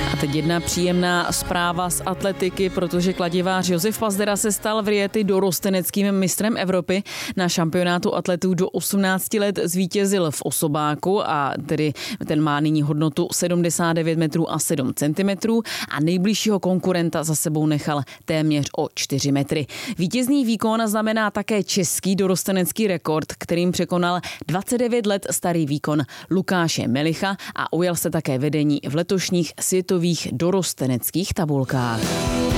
A teď jedna příjemná zpráva z atletiky, protože kladivář Josef Pazdera se stal v Rieti dorosteneckým mistrem Evropy. Na šampionátu atletů do 18 let zvítězil v osobáku a tedy ten má nyní hodnotu 79 metrů a 7 centimetrů a nejbližšího konkurenta za sebou nechal téměř o 4 metry. Vítězný výkon znamená také český dorostenecký rekord, kterým překonal 29 let starý výkon Lukáše Melicha a ujal se také vedení v letošních světových dorosteneckých tabulkách.